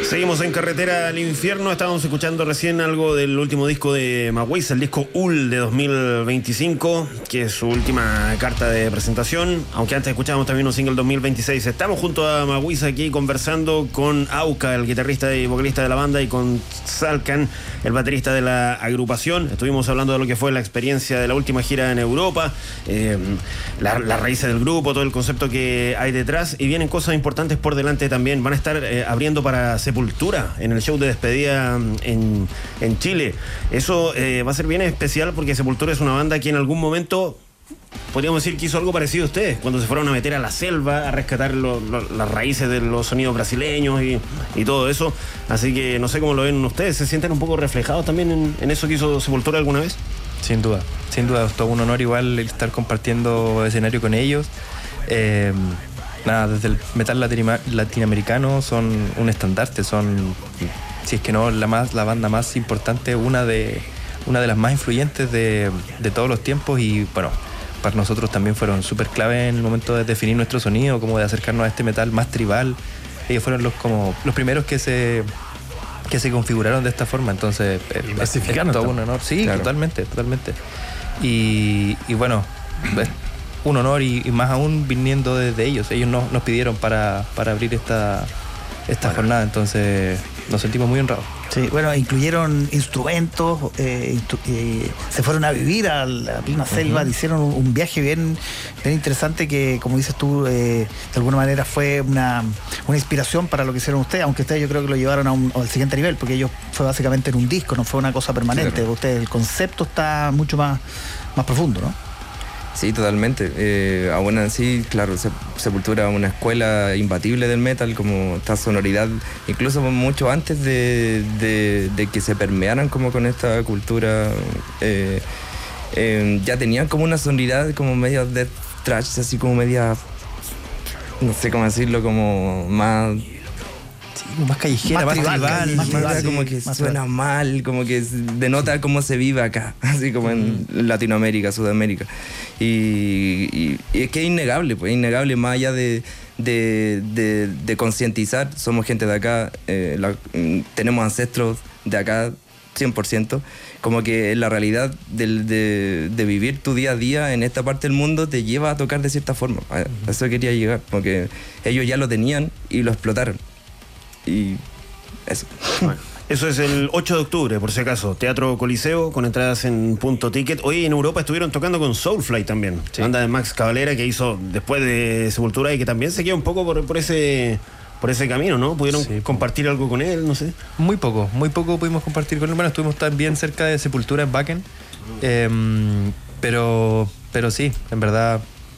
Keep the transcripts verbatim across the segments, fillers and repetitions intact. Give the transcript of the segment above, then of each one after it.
Seguimos en Carretera al Infierno. Estábamos escuchando recién algo del último disco de Maguisa, el disco U L de dos mil veinticinco, que es su última carta de presentación, aunque antes escuchábamos también un single dos mil veintiséis. Estamos junto a Maguisa aquí conversando con Auca, el guitarrista y vocalista de la banda, y con Salkan, el baterista de la agrupación. Estuvimos hablando de lo que fue la experiencia de la última gira en Europa, eh, las la raíces del grupo, todo el concepto que hay detrás, y vienen cosas importantes por delante también. Van a estar eh, abriendo para Sepultura en el show de despedida en, en Chile. Eso eh, va a ser bien especial porque Sepultura es una banda que en algún momento, podríamos decir, que hizo algo parecido a ustedes, cuando se fueron a meter a la selva a rescatar lo, lo, las raíces de los sonidos brasileños y, y todo eso. Así que no sé cómo lo ven ustedes. ¿Se sienten un poco reflejados también en, en eso que hizo Sepultura alguna vez? Sin duda, sin duda, es todo un honor igual estar compartiendo escenario con ellos. Eh, Nada, desde el metal latinoamericano son un estandarte, son, si es que no la más la banda más importante, una de una de las más influyentes de, de todos los tiempos, y bueno, para nosotros también fueron súper clave en el momento de definir nuestro sonido, como de acercarnos a este metal más tribal. Ellos fueron los como los primeros que se que se configuraron de esta forma, entonces y masificaron todo un honor, sí, claro. totalmente, totalmente. Y, y bueno, un honor, y, y más aún viniendo desde ellos. Ellos nos, nos pidieron para, para abrir esta, esta bueno. jornada, entonces nos sentimos muy honrados. Sí, bueno, incluyeron instrumentos, eh, instru- eh, se fueron a vivir a la plena selva, uh-huh. hicieron un, un viaje bien, bien interesante que, como dices tú, eh, de alguna manera fue una, una inspiración para lo que hicieron ustedes, aunque ustedes yo creo que lo llevaron a un, al siguiente nivel, porque ellos fue básicamente en un disco, no fue una cosa permanente. Claro. Ustedes, el concepto está mucho más, más profundo, ¿no? Sí, totalmente. Eh, aún así, claro, Sepultura, una escuela imbatible del metal, como esta sonoridad, incluso mucho antes de, de, de que se permearan como con esta cultura, eh, eh, ya tenían como una sonoridad como media death thrash, así como media, no sé cómo decirlo, como más... más callejera, más, más tribal, tribal, más tribal, sí, como que suena tribal. mal, como que denota cómo se vive acá, así como en mm. Latinoamérica, Sudamérica. Y, y, y es que es innegable, pues, innegable, más allá de, de, de, de concientizar, somos gente de acá, eh, la, tenemos ancestros de acá, cien por ciento, como que la realidad del, de, de vivir tu día a día en esta parte del mundo te lleva a tocar de cierta forma. A, a eso quería llegar, porque ellos ya lo tenían y lo explotaron. Y eso. Bueno, eso es el ocho de octubre, por si acaso. Teatro Coliseo, con entradas en Punto Ticket. Hoy en Europa estuvieron tocando con Soulfly también. Sí. Banda de Max Cavalera, que hizo después de Sepultura y que también se queda un poco por, por ese por ese camino, ¿no? ¿Pudieron sí, compartir algo con él? No sé. Muy poco, muy poco pudimos compartir con él. Bueno, estuvimos también cerca de Sepultura en Wacken. Eh, pero, pero sí, en verdad,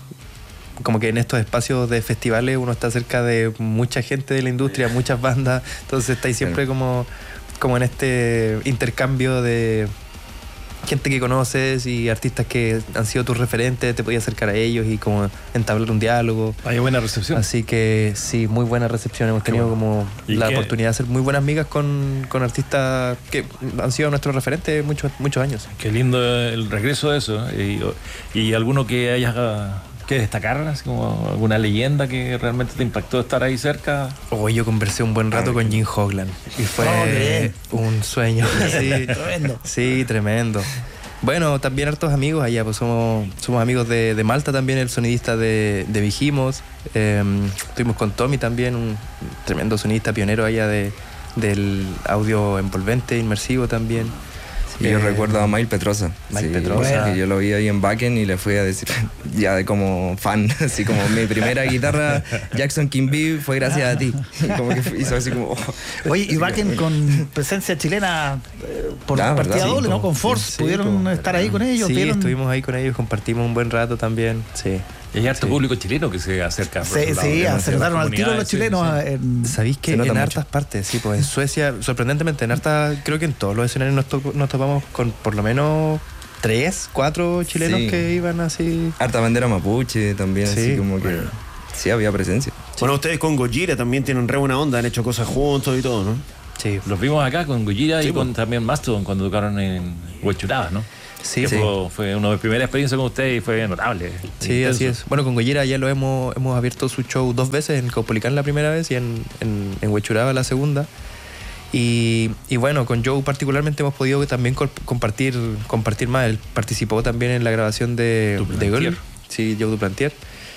como que en estos espacios de festivales uno está cerca de mucha gente de la industria, muchas bandas, entonces está ahí siempre como, como en este intercambio de gente que conoces y artistas que han sido tus referentes, te podías acercar a ellos y como entablar un diálogo. Hay buena recepción. Así que sí, muy buena recepción. Hemos tenido bueno. como la qué? oportunidad de hacer muy buenas migas con, con artistas que han sido nuestros referentes muchos, muchos años. Qué lindo el regreso de eso, ¿eh? y, y alguno que hayas que destacar, así como alguna leyenda que realmente te impactó estar ahí cerca. Oh, yo conversé un buen rato con Jim Hoglan y fue oh, un sueño. Sí, tremendo. Sí, tremendo. Bueno, también hartos amigos allá, pues somos, somos amigos de, de Malta también, el sonidista de, de Vigimos. Eh, estuvimos con Tommy también, un tremendo sonidista pionero allá de, del audio envolvente, inmersivo también. Y yo eh, recuerdo a Mail Petrosa. Mail sí, Petrosa. Que yo lo vi ahí en Wacken y le fui a decir, ya de como fan, así como mi primera guitarra, Jackson King B, fue gracias a ti. Como que hizo así como... Oh. Oye, y Wacken con presencia chilena eh, por la partida sí, doble, ¿no? Con Force, sí, ¿pudieron como, estar ahí con ellos? Sí, ¿pudieron? Estuvimos ahí con ellos, compartimos un buen rato también, sí. Y hay harto sí. público chileno que se acerca. Sí, sí, acertaron al tiro los chilenos. Sí, sí. En... ¿Sabéis que en mucho. hartas partes? Sí, pues en Suecia, sorprendentemente, en hartas, creo que en todos los escenarios nos, to- nos topamos con por lo menos tres, cuatro chilenos sí. que iban así. Harta bandera mapuche también, sí. así como que bueno. sí había presencia. Bueno, sí. ustedes con Gojira también tienen re buena onda, han hecho cosas juntos y todo, ¿no? Sí. Los vimos acá con Gojira sí, y con pues. también Mastodon cuando tocaron en Huechuraba, ¿no? Sí, que sí. Fue, fue una de mis primeras experiencias con ustedes y fue notable. Sí, intenso. Así es. Bueno, con Gojira ya lo hemos, hemos abierto su show dos veces, en Caupolicán la primera vez y en, en, en Huechuraba la segunda. Y, y bueno, con Joe particularmente hemos podido también compartir, compartir más. Él participó también en la grabación de, de Girl. Sí, Joe Duplantier.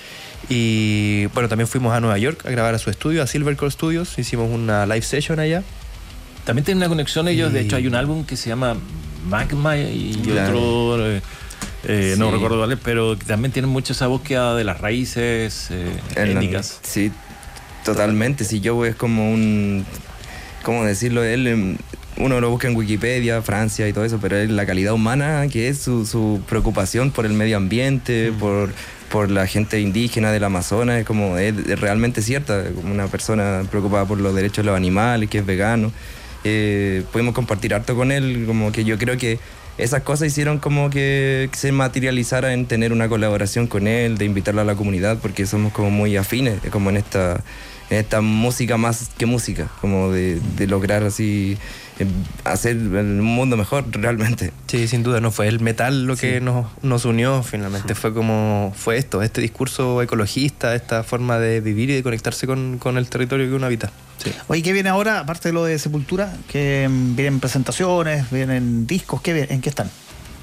Y bueno, también fuimos a Nueva York a grabar a su estudio, a Silvercore Studios. Hicimos una live session allá. También tienen una conexión ellos. Y... de hecho hay un álbum que se llama Magma y claro. otro... Eh, eh, sí. No recuerdo cuál es, pero también tienen mucho esa búsqueda de las raíces eh, étnicas. Sí, totalmente. Si Joe es como un... ¿Cómo decirlo? Él, uno lo busca en Wikipedia, Francia y todo eso, pero es la calidad humana, que es su, su preocupación por el medio ambiente, mm. por, por la gente indígena del Amazonas, es como es, es realmente cierta, como una persona preocupada por los derechos de los animales, que es vegano. Eh, pudimos compartir harto con él, como que yo creo que esas cosas hicieron como que se materializara en tener una colaboración con él, de invitarlo a la comunidad, porque somos como muy afines, como en esta... esta música más que música, como de, de lograr así hacer el mundo mejor realmente. Sí, sin duda, no fue el metal lo que sí. nos, nos unió finalmente, fue como fue esto, este discurso ecologista, esta forma de vivir y de conectarse con, con el territorio que uno habita. Sí. Oye, ¿qué viene ahora, aparte de lo de Sepultura? ¿Que vienen presentaciones, vienen discos? ¿Qué, ¿En qué están?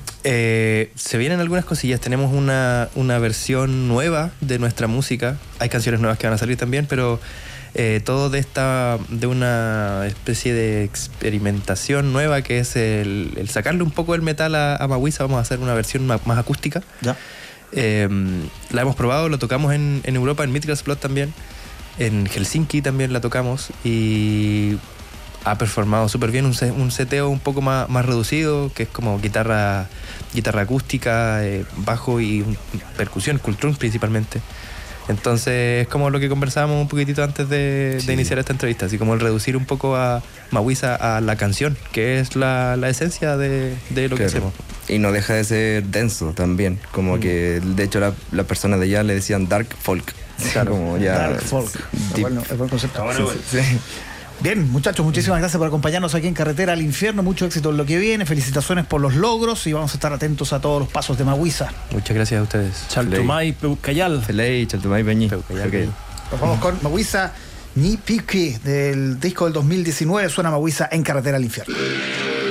Eh, se vienen algunas cosillas. Tenemos una, una versión nueva de nuestra música. Hay canciones nuevas que van a salir también, pero eh, todo de esta de una especie de experimentación nueva, que es el, el sacarle un poco el metal a, a Mawisa. Vamos a hacer una versión más, más acústica. Ya. Eh, la hemos probado, lo tocamos en, en Europa, en Midgard Blood también. En Helsinki también la tocamos y ha performado súper bien. Un, un seteo un poco más, más reducido, que es como guitarra, guitarra acústica, eh, bajo y percusión, cultrún principalmente. Entonces es como lo que conversábamos un poquitito antes de, sí. de iniciar esta entrevista, así como el reducir un poco a Mawisa a la canción, que es la, la esencia de, de lo claro. que hacemos. Y no deja de ser denso también, como mm. que de hecho la, la persona de allá le decían dark folk. Claro, como ya dark folk. Es bueno, es buen concepto. Bueno, sí, sí. Bien, muchachos, muchísimas gracias por acompañarnos aquí en Carretera al Infierno. Mucho éxito en lo que viene. Felicitaciones por los logros y vamos a estar atentos a todos los pasos de Mawisa. Muchas gracias a ustedes. Chaltumay, Peucayal. Feley, Chaltumay, Peñi. Nos vamos con Mawisa Ni Piqui del disco del dos mil diecinueve. Suena Mawisa en Carretera al Infierno.